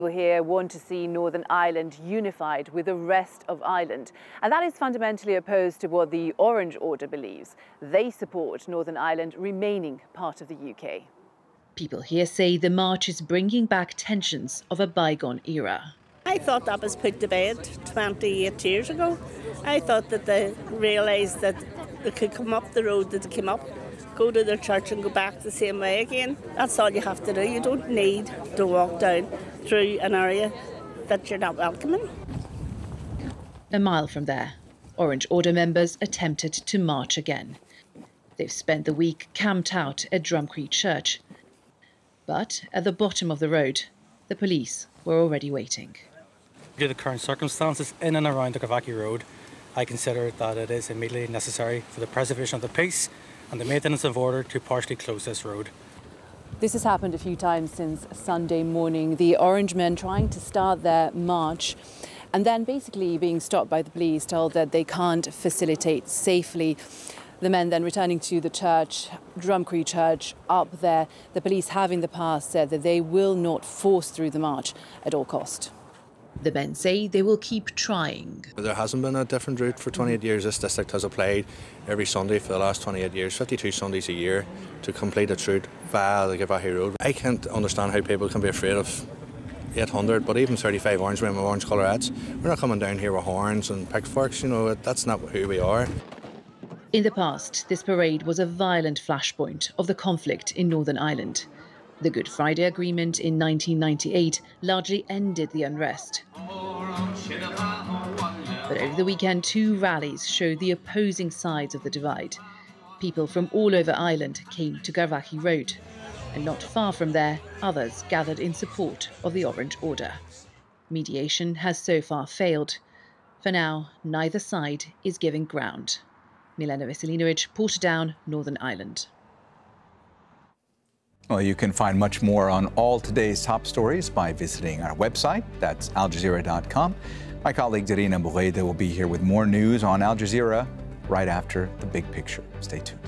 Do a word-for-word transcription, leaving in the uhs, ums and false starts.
People here want to see Northern Ireland unified with the rest of Ireland, and that is fundamentally opposed to what the Orange Order believes. They support Northern Ireland remaining part of the U K. People here say the march is bringing back tensions of a bygone era. I thought that was put to bed twenty-eight years ago. I thought that they realised that they could come up the road that they came up, go to their church and go back the same way again. That's all you have to do. You don't need to walk down through an area that you're not welcoming. A mile from there, Orange Order members attempted to march again. They've spent the week camped out at Drumcree Church. But at the bottom of the road, the police were already waiting. Due to the current circumstances in and around the Carvackie Road, I consider that it is immediately necessary for the preservation of the peace and the maintenance of order to partially close this road. This has happened a few times since Sunday morning. The Orange men trying to start their march and then basically being stopped by the police, told that they can't facilitate safely. The men then returning to the church, Drumcree Church, up there. The police have in the past said that they will not force through the march at all cost. The men say they will keep trying. There hasn't been a different route for twenty-eight years. This district has applied every Sunday for the last twenty-eight years, fifty-two Sundays a year, to complete its route via the Carvackie Road. I can't understand how people can be afraid of eight hundred, but even thirty-five orange men with orange colourettes. We're not coming down here with horns and pitchforks, you know, that's not who we are. In the past, this parade was a violent flashpoint of the conflict in Northern Ireland. The Good Friday Agreement in nineteen ninety-eight largely ended the unrest. But over the weekend, two rallies showed the opposing sides of the divide. People from all over Ireland came to Carvackie Road, and not far from there, others gathered in support of the Orange Order. Mediation has so far failed. For now, neither side is giving ground. Milena Veselinovic, Portadown, Northern Ireland. Well, you can find much more on all today's top stories by visiting our website. That's al jazeera dot com. My colleague Darina Boureda will be here with more news on Al Jazeera right after the big picture. Stay tuned.